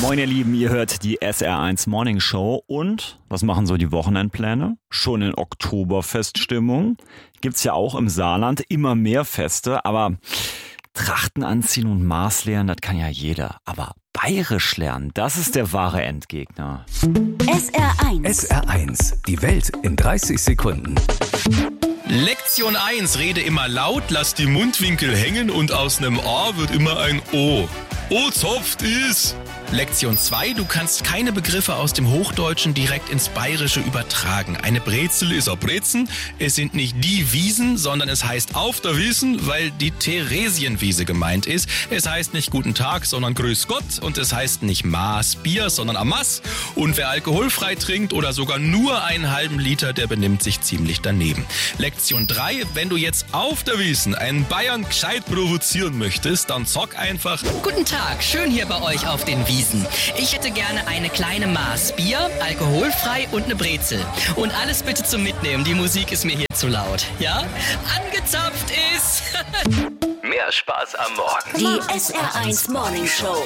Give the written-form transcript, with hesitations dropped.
Moin ihr Lieben, ihr hört die SR1 Morning Show und was machen so die Wochenendpläne? Schon in Oktoberfeststimmung. Gibt's ja auch im Saarland immer mehr Feste, aber Trachten anziehen und Maß lernen, das kann ja jeder. Aber bayerisch lernen, das ist der wahre Endgegner. SR1. SR1, die Welt in 30 Sekunden. Lektion 1, rede immer laut, lass die Mundwinkel hängen und aus einem A wird immer ein O. O zopft is. Lektion 2, du kannst keine Begriffe aus dem Hochdeutschen direkt ins Bayerische übertragen. Eine Brezel ist a Brezen, es sind nicht die Wiesen, sondern es heißt auf der Wiesen, weil die Theresienwiese gemeint ist. Es heißt nicht Guten Tag, sondern Grüß Gott und es heißt nicht Maß Bier, sondern Amass. Und wer alkoholfrei trinkt oder sogar nur einen halben Liter, der benimmt sich ziemlich daneben. Lektion 3, wenn du jetzt auf der Wiesen einen Bayern gescheit provozieren möchtest, dann zock einfach. Guten Tag, schön hier bei euch auf den Wiesen. Ich hätte gerne eine kleine Maß Bier, alkoholfrei und eine Brezel. Und alles bitte zum Mitnehmen, die Musik ist mir hier zu laut. Ja? Angezapft ist... Mehr Spaß am Morgen. Die SR1 Morning Show.